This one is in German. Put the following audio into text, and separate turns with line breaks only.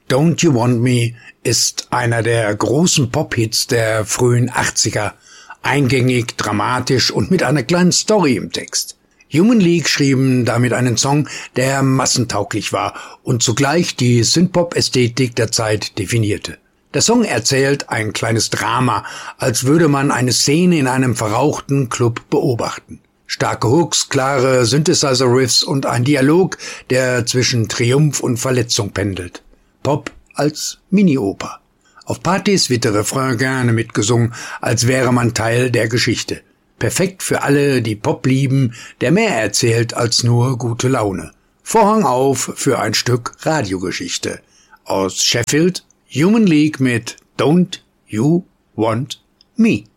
Don't You Want Me ist einer der großen Pop-Hits der frühen 80er. Eingängig, dramatisch und mit einer kleinen Story im Text. Human League schrieben damit einen Song, der massentauglich war und zugleich die Synthpop-Ästhetik der Zeit definierte. Der Song erzählt ein kleines Drama, als würde man eine Szene in einem verrauchten Club beobachten. Starke Hooks, klare Synthesizer-Riffs und ein Dialog, der zwischen Triumph und Verletzung pendelt. Pop als Mini-Oper. Auf Partys wird der Refrain gerne mitgesungen, als wäre man Teil der Geschichte. Perfekt für alle, die Pop lieben, der mehr erzählt als nur gute Laune. Vorhang auf für ein Stück Radiogeschichte. Aus Sheffield, Human League mit Don't You Want Me.